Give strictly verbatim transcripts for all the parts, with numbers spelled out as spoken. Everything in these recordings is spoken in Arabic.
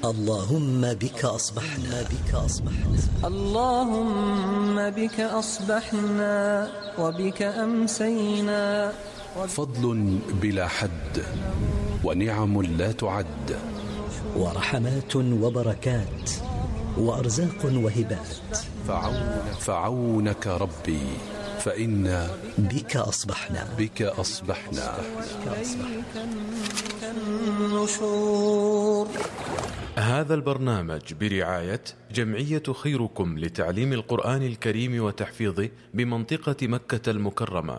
اللهم بك أصبحنا بك أصبحنا اللهم بك أصبحنا وبك أمسينا. فضل بلا حد ونعم لا تعد ورحمات وبركات وأرزاق وهبات. فعون فعونك ربي فإنا بك أصبحنا بك أصبحنا النشور. هذا البرنامج برعاية جمعية خيركم لتعليم القرآن الكريم وتحفيظه بمنطقة مكة المكرمة.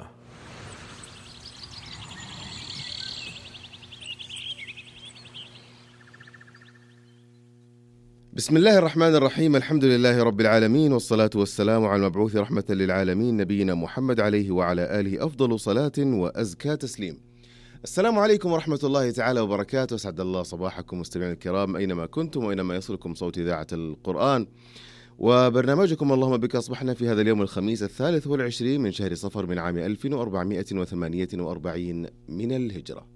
بسم الله الرحمن الرحيم. الحمد لله رب العالمين، والصلاة والسلام على المبعوث رحمة للعالمين نبينا محمد عليه وعلى آله أفضل صلاة وأزكى تسليم. السلام عليكم ورحمة الله تعالى وبركاته. أسعد الله صباحكم مستمعين الكرام أينما كنتم وأينما يصلكم صوت إذاعة القرآن وبرنامجكم اللهم بك أصبحنا في هذا اليوم الخميس الثالث والعشرين من شهر صفر من عام ألف وأربعمائة وثمانية وأربعين من الهجرة.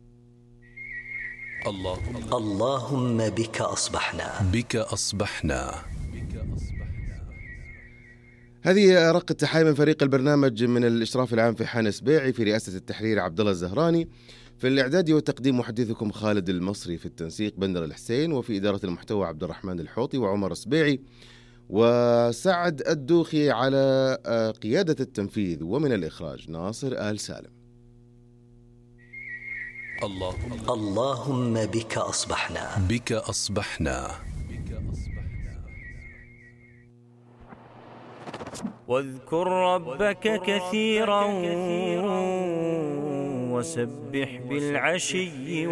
اللهم اللهم بك أصبحنا بك أصبحنا. هذه أرق التحايا من فريق البرنامج من الإشراف العام في حان سبيعي، في رئاسة التحرير عبد الله الزهراني، في الإعداد والتقديم محدثكم خالد المصري، في التنسيق بندر الحسين، وفي إدارة المحتوى عبد الرحمن الحوطي وعمر سبيعي وسعد الدوخي على قيادة التنفيذ، ومن الإخراج ناصر آل سالم. اللهم اللهم بك أصبحنا بك أصبحنا. واذكر ربك كثيرا وسبح بالعشي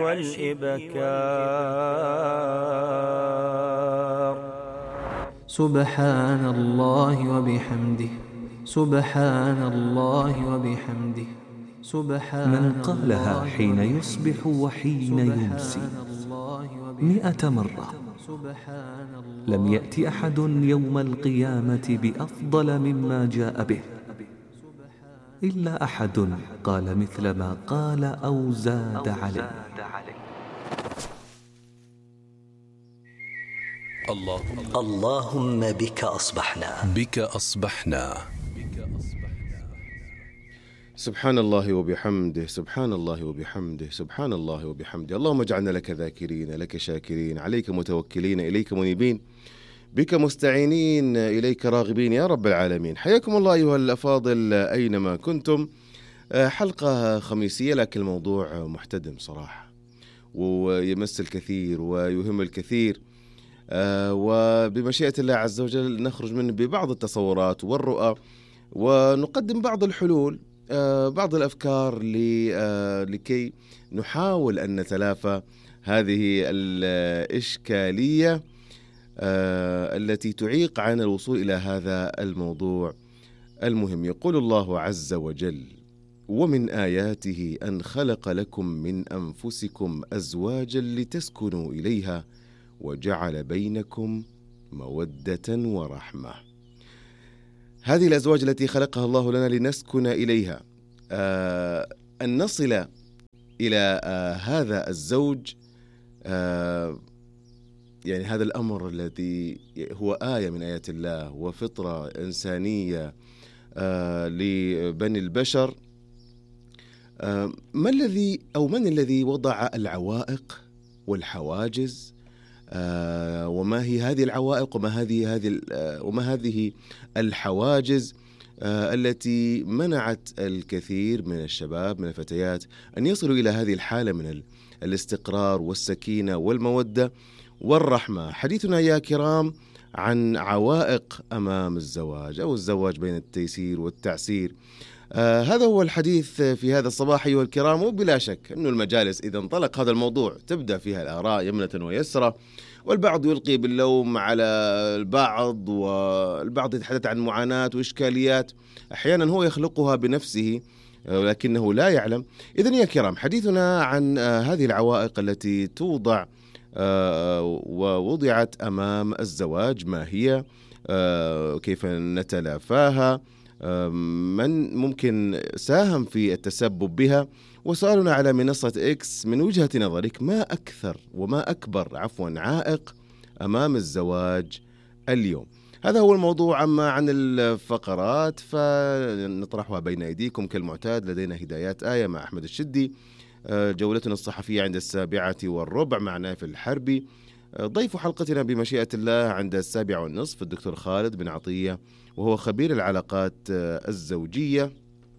والإبكار. سبحان الله وبحمده سبحان الله وبحمده سبحان من قالها حين يصبح وحين يمسي مئة مرة لم يأتي أحد يوم القيامة بأفضل مما جاء به إلا أحد قال مثل ما قال أو زاد عليه. اللهم اللهم بك أصبحنا بك أصبحنا. سبحان الله وبحمده سبحان الله وبحمده سبحان الله وبحمده. اللهم اجعلنا لك ذاكرين، لك شاكرين، عليك متوكلين، إليك منيبين، بك مستعينين، إليك راغبين يا رب العالمين. حياكم الله أيها الأفاضل أينما كنتم. حلقة خميسية لكن الموضوع محتدم صراحة ويمس الكثير ويهم الكثير، وبمشيئة الله عز وجل نخرج منه ببعض التصورات والرؤى ونقدم بعض الحلول، بعض الأفكار لكي نحاول أن نتلافى هذه الإشكالية التي تعيق عن الوصول إلى هذا الموضوع المهم. يقول الله عز وجل: ومن آياته أن خلق لكم من أنفسكم أزواجا لتسكنوا إليها وجعل بينكم مودة ورحمة. هذه الأزواج التي خلقها الله لنا لنسكن إليها، آه أن نصل إلى آه هذا الزوج، آه يعني هذا الأمر الذي هو آية من آيات الله وفطرة إنسانية آه لبني البشر. آه ما الذي أو من الذي وضع العوائق والحواجز؟ آه وما هي هذه العوائق وما هذه هذه آه وما هذه الحواجز آه التي منعت الكثير من الشباب من الفتيات أن يصلوا إلى هذه الحالة من الاستقرار والسكينة والمودة والرحمة. حديثنا يا كرام عن عوائق أمام الزواج أو الزواج بين التيسير والتعسير. آه هذا هو الحديث في هذا الصباح أيها الكرام، وبلا شك أن المجالس إذا انطلق هذا الموضوع تبدأ فيها الآراء يمنة ويسرة، والبعض يلقي باللوم على البعض، والبعض يتحدث عن معاناة وإشكاليات أحيانا هو يخلقها بنفسه ولكنه لا يعلم. إذن يا كرام حديثنا عن آه هذه العوائق التي توضع آه ووضعت أمام الزواج، ما هي، آه كيف نتلافاها، من ممكن ساهم في التسبب بها. وسؤالنا على منصة إكس: من وجهة نظرك ما أكثر وما أكبر عفوا عائق أمام الزواج اليوم. هذا هو الموضوع. أما عن الفقرات فنطرحها بين أيديكم كالمعتاد. لدينا هدايات آية مع أحمد الشدي، جولتنا الصحفية عند السابعة والربع مع نايف الحربي، ضيف حلقتنا بمشيئة الله عند السابعة والنصف الدكتور خالد بن عطية وهو خبير العلاقات الزوجية،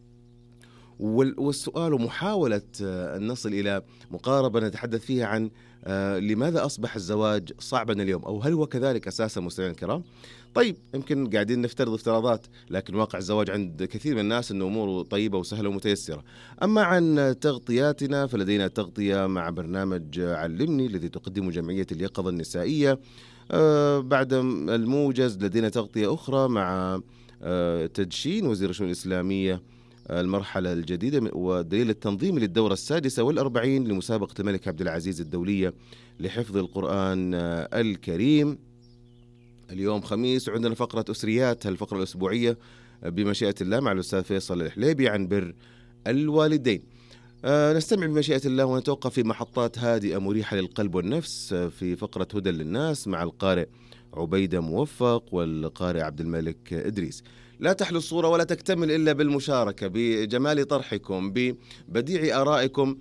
والسؤال ومحاولة أن نصل إلى مقاربة نتحدث فيها عن لماذا أصبح الزواج صعبا اليوم، أو هل هو كذلك أساسا مستمعينا الكرام؟ طيب يمكن قاعدين نفترض افتراضات، لكن واقع الزواج عند كثير من الناس أنه أموره طيبة وسهلة ومتيسرة. أما عن تغطياتنا فلدينا تغطية مع برنامج علمني الذي تقدم جمعية اليقظة النسائية. أه بعد الموجز لدينا تغطية أخرى مع أه تدشين وزير الشؤون الإسلامية المرحلة الجديدة ودليل التنظيم للدورة السادسة والأربعين لمسابقة الملك عبد العزيز الدولية لحفظ القرآن الكريم. اليوم خميس وعندنا فقرة أسريات، الفقرة الأسبوعية بمشيئة الله مع الأستاذ فيصل الحليبي عن بر الوالدين. أه نستمع بمشيئة الله ونتوقف في محطات هادئة مريحة للقلب والنفس في فقرة هدى للناس مع القارئ عبيدة موفق والقارئ عبد الملك إدريس. لا تحلو الصورة ولا تكتمل إلا بالمشاركة، بجمال طرحكم، ببديع آرائكم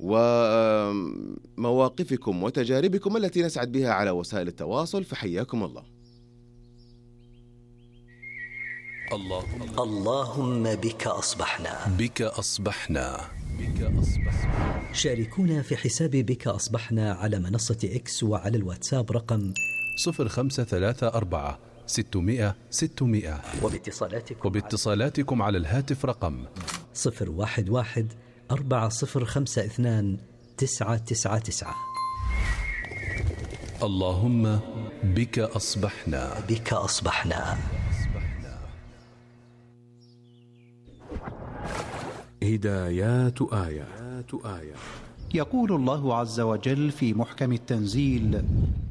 ومواقفكم وتجاربكم التي نسعد بها على وسائل التواصل، فحياكم الله. اللهم اللهم بك أصبحنا بك أصبحنا بك أصبحنا. شاركونا في حساب بك أصبحنا على منصة إكس وعلى الواتساب رقم صفر خمسة ثلاثة أربعة ستمائة ستمائة، وباتصالاتكم وباتصالاتكم على الهاتف رقم صفر واحد واحد أربعة صفر خمسة اثنان تسعة تسعة تسعة. اللهم بك أصبحنا بك أصبحنا. هدايات آية. يقول الله عز وجل في محكم التنزيل: